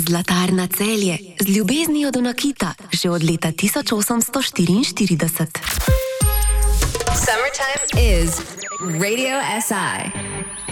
Zlatarna Celje, z ljubeznijo do nakita, že od leta 1844. Summertime is Radio SI.